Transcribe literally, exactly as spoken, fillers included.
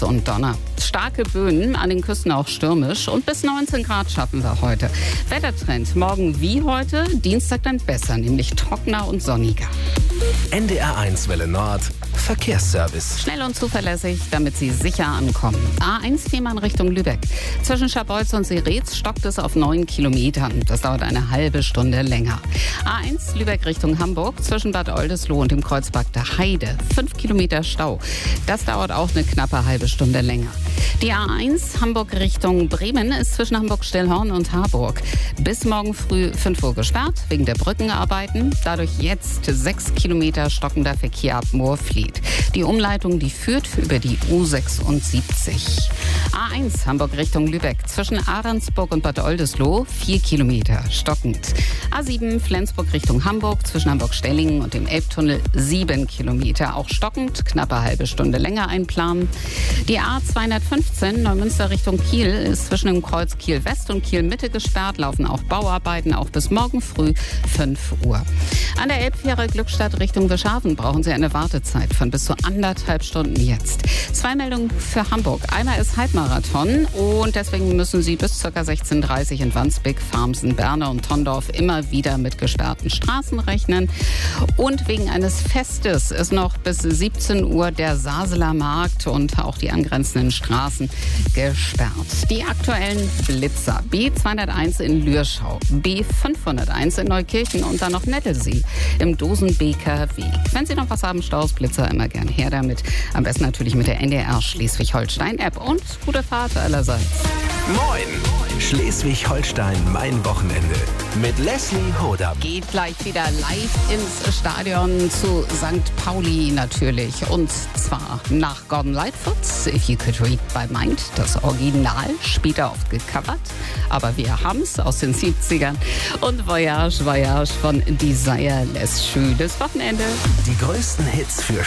Blitz und Donner. Starke Böen, an den Küsten auch stürmisch und bis neunzehn Grad schaffen wir heute. Wettertrend morgen wie heute, Dienstag dann besser, nämlich trockener und sonniger. N D R eins Welle Nord, Verkehrsservice. Schnell und zuverlässig, damit Sie sicher ankommen. A eins Fehmarn Richtung Lübeck. Zwischen Scharbeutz und Seretz stockt es auf neun Kilometern. Das dauert eine halbe Stunde länger. A eins Lübeck Richtung Hamburg. Zwischen Bad Oldesloe und dem Kreuzberg der Heide. fünf Kilometer Stau. Das dauert auch eine knappe halbe Stunde länger. Die A eins Hamburg Richtung Bremen ist zwischen Hamburg-Stillhorn und Harburg bis morgen früh fünf Uhr gesperrt, wegen der Brückenarbeiten. Dadurch jetzt sechs Kilometer stockender Verkehr ab Moorfleet. Die Umleitung, die führt über die U sechsundsiebzig. A eins Hamburg Richtung Lübeck zwischen Ahrensburg und Bad Oldesloe vier Kilometer stockend. A sieben Flensburg Richtung Hamburg zwischen Hamburg-Stellingen und dem Elbtunnel sieben Kilometer, auch stockend, knappe halbe Stunde länger einplanen. Die A zweihundertfünfzehn Neumünster Richtung Kiel ist zwischen dem Kreuz Kiel West und Kiel Mitte gesperrt, laufen auch Bauarbeiten, auch bis morgen früh fünf Uhr. An der Elbfähre Glückstadt Richtung Wischhafen brauchen Sie eine Wartezeit von bis zu anderthalb Stunden jetzt. Zwei Meldungen für Hamburg. Einmal ist Halbmarathon und deswegen müssen Sie bis ca. sechzehn Uhr dreißig in Wandsbek, Farmsen, Berne und Tondorf immer wieder mit gesperrten Straßen rechnen. Und wegen eines Festes ist noch bis siebzehn Uhr der Saseler Markt und auch die angrenzenden Straßen gesperrt. Die aktuellen Blitzer: B zweihunderteins in Lürschau, B fünfhunderteins in Neukirchen und dann noch Nettelsee im Dosenbeker Weg. Wenn Sie noch was haben, Staus, Blitzer, immer gern her damit. Am besten natürlich mit der N D R Schleswig-Holstein-App und gute Fahrt allerseits. Moin! Schleswig-Holstein, mein Wochenende. Mit Leslie Hodam. Geht gleich wieder live ins Stadion zu Sankt Pauli natürlich. Und zwar nach Gordon Lightfoot's If You Could Read My Mind. Das Original, später oft gecovert. Aber wir haben's aus den siebzigern. Und Voyage, Voyage von Desireless. Schönes Wochenende. Die größten Hits für